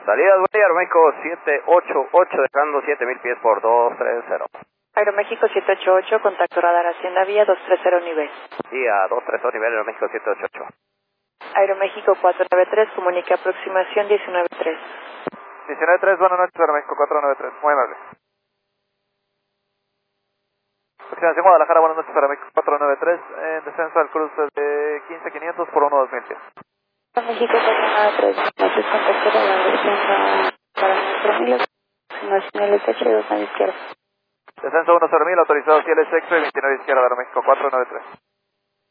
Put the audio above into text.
Salida de Aeroméxico 788, dejando 7000 pies por 230. Aeroméxico 788, contacto radar Hacienda Vía 230 nivel. Vía 230 nivel, Aeroméxico 788. Aeroméxico 493, comunica aproximación 193. 193, buenas noches, Aeroméxico 493, muy amable. Aproximación Guadalajara, buenas noches, Aeroméxico 493, en descenso al cruce de 15500 por 12000 pies. México 493, noches, contacto radar Hacienda para 4000, aproximación LSH 2 a la izquierda. Descenso 10.000, autorizado CLSX y 29 izquierda, Aeroméxico 493.